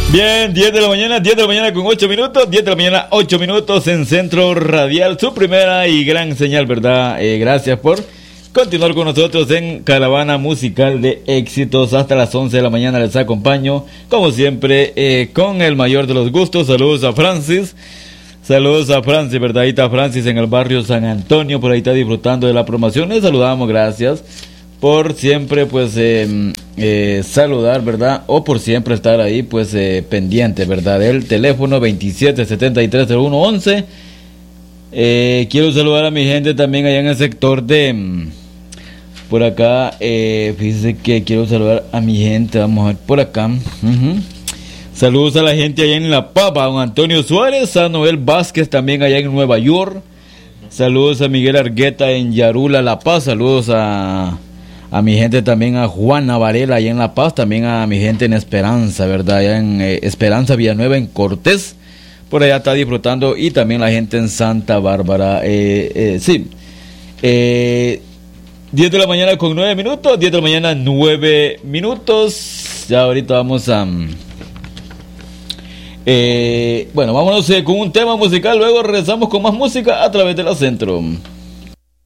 Bien, 10 de la mañana con 8 minutos, 10 de la mañana, 8 minutos en Centro Radial, su primera y gran señal, ¿verdad? Gracias por continuar con nosotros en Caravana Musical de Éxitos. Hasta las 11 de la mañana les acompaño, como siempre, con el mayor de los gustos. Saludos a Francis, ¿verdad? Ahí está Francis en el barrio San Antonio, por ahí está disfrutando de la promoción. Les saludamos, gracias por siempre pues saludar, ¿verdad? O por siempre estar ahí pues pendiente, ¿verdad? El teléfono 27730111. Quiero saludar a mi gente también allá en el sector de por acá. Fíjense que quiero saludar a mi gente. Vamos a ver por acá. Saludos a la gente allá en La Pava, a don Antonio Suárez, a Noel Vázquez también allá en Nueva York. Saludos a Miguel Argueta en Yarula, La Paz. Saludos a mi gente también, a Juana Varela allá en La Paz, también a mi gente en Esperanza, ¿verdad? Allá en Esperanza Villanueva, en Cortés, por allá está disfrutando, y también la gente en Santa Bárbara. 10 de la mañana con 9 minutos, 10 de la mañana 9 minutos, ya ahorita vamos a... bueno, vámonos con un tema musical, luego regresamos con más música a través de la Centro.